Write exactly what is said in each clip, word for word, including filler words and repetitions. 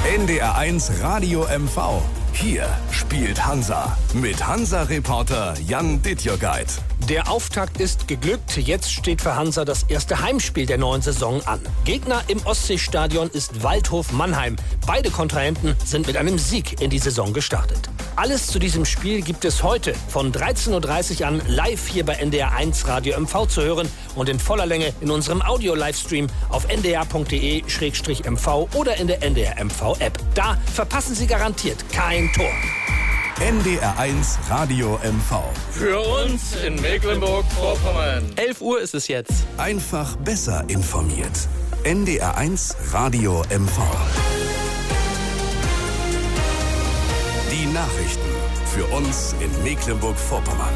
N D R eins Radio M V. Hier spielt Hansa mit Hansa-Reporter Jan Dittjogait. Der Auftakt ist geglückt. Jetzt steht für Hansa das erste Heimspiel der neuen Saison an. Gegner im Ostseestadion ist Waldhof Mannheim. Beide Kontrahenten sind mit einem Sieg in die Saison gestartet. Alles zu diesem Spiel gibt es heute von dreizehn Uhr dreißig an live hier bei N D R eins Radio M V zu hören und in voller Länge in unserem Audio-Livestream auf n d r punkt d e slash m v oder in der N D R M V-App. Da verpassen Sie garantiert kein Tor. N D R eins Radio M V. Für uns in Mecklenburg-Vorpommern. elf Uhr ist es jetzt. Einfach besser informiert. N D R eins Radio M V. Die Nachrichten für uns in Mecklenburg-Vorpommern.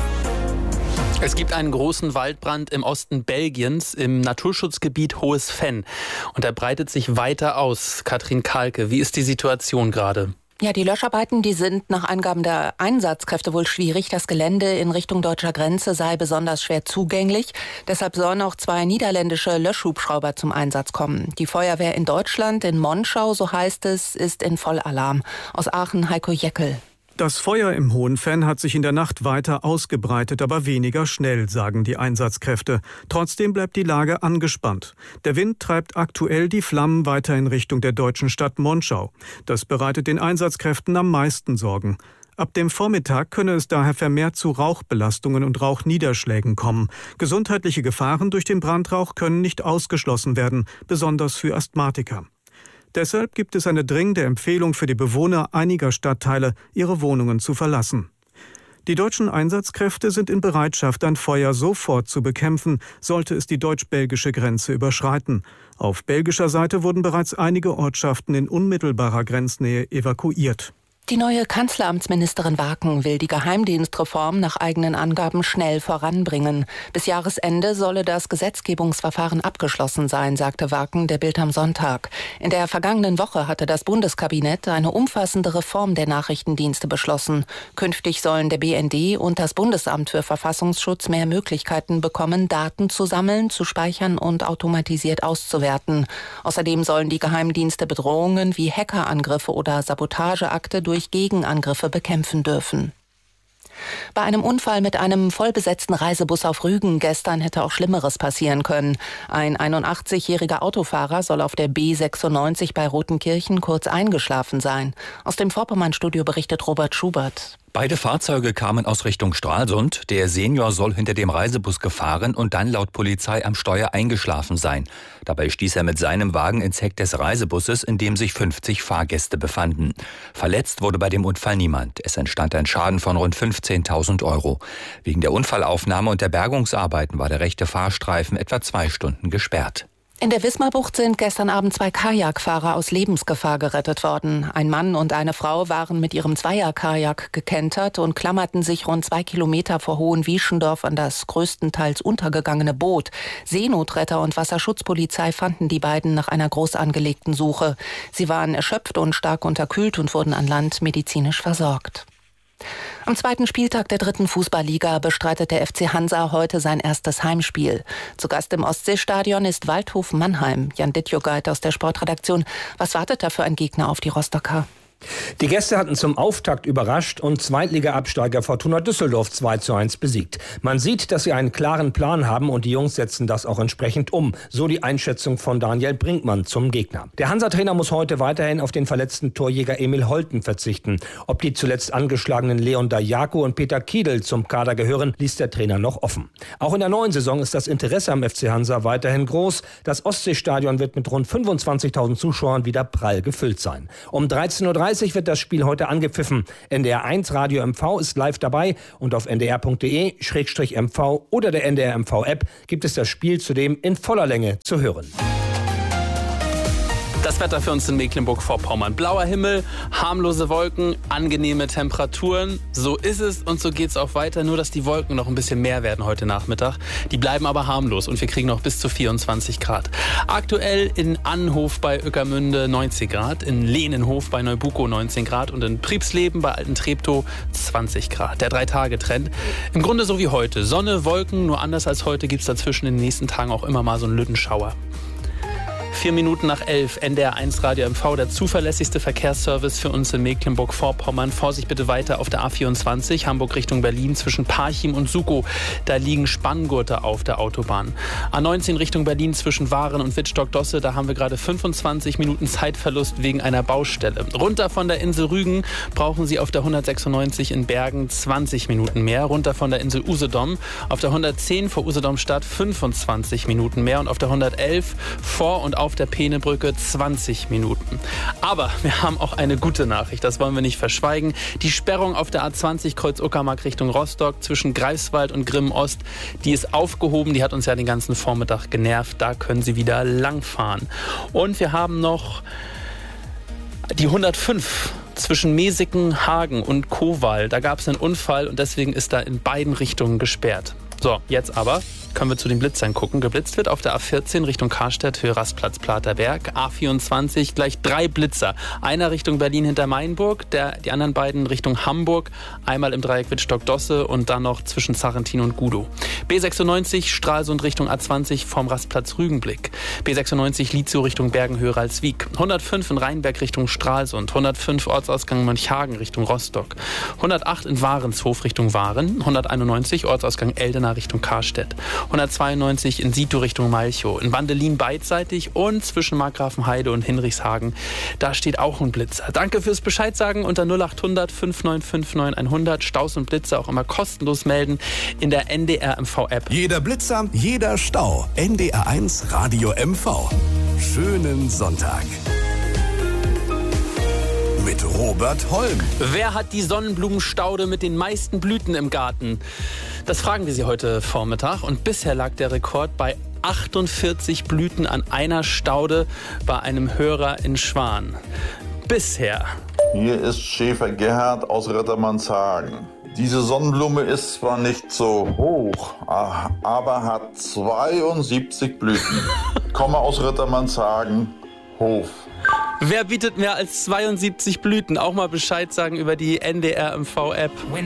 Es gibt einen großen Waldbrand im Osten Belgiens im Naturschutzgebiet Hohes Venn. Und er breitet sich weiter aus. Katrin Kalke, wie ist die Situation gerade? Ja, die Löscharbeiten, die sind nach Angaben der Einsatzkräfte wohl schwierig. Das Gelände in Richtung deutscher Grenze sei besonders schwer zugänglich. Deshalb sollen auch zwei niederländische Löschhubschrauber zum Einsatz kommen. Die Feuerwehr in Deutschland, in Monschau, so heißt es, ist in Vollalarm. Aus Aachen, Heiko Jeckel. Das Feuer im Hohen Venn hat sich in der Nacht weiter ausgebreitet, aber weniger schnell, sagen die Einsatzkräfte. Trotzdem bleibt die Lage angespannt. Der Wind treibt aktuell die Flammen weiter in Richtung der deutschen Stadt Monschau. Das bereitet den Einsatzkräften am meisten Sorgen. Ab dem Vormittag könne es daher vermehrt zu Rauchbelastungen und Rauchniederschlägen kommen. Gesundheitliche Gefahren durch den Brandrauch können nicht ausgeschlossen werden, besonders für Asthmatiker. Deshalb gibt es eine dringende Empfehlung für die Bewohner einiger Stadtteile, ihre Wohnungen zu verlassen. Die deutschen Einsatzkräfte sind in Bereitschaft, ein Feuer sofort zu bekämpfen, sollte es die deutsch-belgische Grenze überschreiten. Auf belgischer Seite wurden bereits einige Ortschaften in unmittelbarer Grenznähe evakuiert. Die neue Kanzleramtsministerin Waken will die Geheimdienstreform nach eigenen Angaben schnell voranbringen. Bis Jahresende solle das Gesetzgebungsverfahren abgeschlossen sein, sagte Waken der Bild am Sonntag. In der vergangenen Woche hatte das Bundeskabinett eine umfassende Reform der Nachrichtendienste beschlossen. Künftig sollen der B N D und das Bundesamt für Verfassungsschutz mehr Möglichkeiten bekommen, Daten zu sammeln, zu speichern und automatisiert auszuwerten. Außerdem sollen die Geheimdienste Bedrohungen wie Hackerangriffe oder Sabotageakte durch Gegenangriffe bekämpfen dürfen. Bei einem Unfall mit einem vollbesetzten Reisebus auf Rügen gestern hätte auch Schlimmeres passieren können. Ein einundachtzigjähriger Autofahrer soll auf der B sechsundneunzig bei Rotenkirchen kurz eingeschlafen sein. Aus dem Vorpommern-Studio berichtet Robert Schubert. Beide Fahrzeuge kamen aus Richtung Stralsund. Der Senior soll hinter dem Reisebus gefahren und dann laut Polizei am Steuer eingeschlafen sein. Dabei stieß er mit seinem Wagen ins Heck des Reisebusses, in dem sich fünfzig Fahrgäste befanden. Verletzt wurde bei dem Unfall niemand. Es entstand ein Schaden von rund fünfzehntausend Euro. Wegen der Unfallaufnahme und der Bergungsarbeiten war der rechte Fahrstreifen etwa zwei Stunden gesperrt. In der Wismarbucht sind gestern Abend zwei Kajakfahrer aus Lebensgefahr gerettet worden. Ein Mann und eine Frau waren mit ihrem Zweierkajak gekentert und klammerten sich rund zwei Kilometer vor Hohenwieschendorf an das größtenteils untergegangene Boot. Seenotretter und Wasserschutzpolizei fanden die beiden nach einer groß angelegten Suche. Sie waren erschöpft und stark unterkühlt und wurden an Land medizinisch versorgt. Am zweiten Spieltag der dritten Fußballliga bestreitet der F C Hansa heute sein erstes Heimspiel. Zu Gast im Ostseestadion ist Waldhof Mannheim. Jan Dittjogait aus der Sportredaktion. Was wartet da für ein Gegner auf die Rostocker? Die Gäste hatten zum Auftakt überrascht und Zweitliga-Absteiger Fortuna Düsseldorf zwei zu eins besiegt. Man sieht, dass sie einen klaren Plan haben und die Jungs setzen das auch entsprechend um. So die Einschätzung von Daniel Brinkmann zum Gegner. Der Hansa-Trainer muss heute weiterhin auf den verletzten Torjäger Emil Holten verzichten. Ob die zuletzt angeschlagenen Leon Dajako und Peter Kiedl zum Kader gehören, ließ der Trainer noch offen. Auch in der neuen Saison ist das Interesse am F C Hansa weiterhin groß. Das Ostseestadion wird mit rund fünfundzwanzigtausend Zuschauern wieder prall gefüllt sein. Um dreizehn Uhr dreißig wird das Spiel heute angepfiffen. N D R eins Radio M V ist live dabei und auf n d r punkt d e slash m v oder der N D R M V-App gibt es das Spiel zudem in voller Länge zu hören. Das Wetter für uns in Mecklenburg-Vorpommern. Blauer Himmel, harmlose Wolken, angenehme Temperaturen. So ist es und so geht es auch weiter. Nur, dass die Wolken noch ein bisschen mehr werden heute Nachmittag. Die bleiben aber harmlos und wir kriegen noch bis zu vierundzwanzig Grad. Aktuell in Annhof bei Ueckermünde neunzehn Grad, in Lehnenhof bei Neubukow neunzehn Grad und in Priebsleben bei Alten Treptow zwanzig Grad. Der Drei-Tage-Trend. Im Grunde so wie heute. Sonne, Wolken, nur anders als heute gibt es dazwischen in den nächsten Tagen auch immer mal so einen Lüttenschauer. Vier Minuten nach elf, N D R eins Radio M V, der zuverlässigste Verkehrsservice für uns in Mecklenburg-Vorpommern. Vorsicht bitte weiter auf der A vierundzwanzig, Hamburg Richtung Berlin, zwischen Parchim und Sukow. Da liegen Spanngurte auf der Autobahn. A neunzehn Richtung Berlin zwischen Waren und Wittstock-Dosse, da haben wir gerade fünfundzwanzig Minuten Zeitverlust wegen einer Baustelle. Runter von der Insel Rügen brauchen Sie auf der hundertsechsundneunzig in Bergen zwanzig Minuten mehr. Runter von der Insel Usedom auf der hundertzehn vor Usedom-Stadt fünfundzwanzig Minuten mehr. Und auf der hundertelf vor und auf der Peenebrücke zwanzig Minuten. Aber wir haben auch eine gute Nachricht, das wollen wir nicht verschweigen. Die Sperrung auf der A zwanzig Kreuz Uckermark Richtung Rostock zwischen Greifswald und Grimmen-Ost, die ist aufgehoben. Die hat uns ja den ganzen Vormittag genervt. Da können Sie wieder langfahren. Und wir haben noch die hundertfünf zwischen Mesiken, Hagen und Kowal. Da gab es einen Unfall und deswegen ist da in beiden Richtungen gesperrt. So, jetzt aber können wir zu den Blitzern gucken. Geblitzt wird auf der A vierzehn Richtung Karstadt, Höhe Rastplatz Platerberg. A vierundzwanzig gleich drei Blitzer. Einer Richtung Berlin hinter Mainburg, der, die anderen beiden Richtung Hamburg. Einmal im Dreieck Wittstock-Dosse und dann noch zwischen Sarrentin und Gudow. B sechsundneunzig Stralsund Richtung A zwanzig vom Rastplatz Rügenblick. B sechsundneunzig Lizio Richtung Bergen-Höhe-Ralswiek. hundertfünf in Rheinberg Richtung Stralsund. hundertfünf Ortsausgang Mönchhagen Richtung Rostock. hundertacht in Warenshof Richtung Waren. hunderteinundneunzig Ortsausgang Eldena Richtung Karstedt. hundertzweiundneunzig in Sito Richtung Malchow. In Wandelin beidseitig und zwischen Markgrafenheide und Hinrichshagen. Da steht auch ein Blitzer. Danke fürs Bescheidsagen unter null acht hundert fünf neun fünf neun hundert. Staus und Blitzer auch immer kostenlos melden in der N D R M V-App. Jeder Blitzer, jeder Stau. N D R eins Radio M V. Schönen Sonntag. Mit Robert Holm. Wer hat die Sonnenblumenstaude mit den meisten Blüten im Garten? Das fragen wir Sie heute Vormittag. Und bisher lag der Rekord bei achtundvierzig Blüten an einer Staude bei einem Hörer in Schwan. Bisher. Hier ist Schäfer Gerhard aus Rittermannshagen. Diese Sonnenblume ist zwar nicht so hoch, aber hat zweiundsiebzig Blüten. Komme aus Rittermannshagen, Hof. Wer bietet mehr als zweiundsiebzig Blüten? Auch mal Bescheid sagen über die N D R M V-App.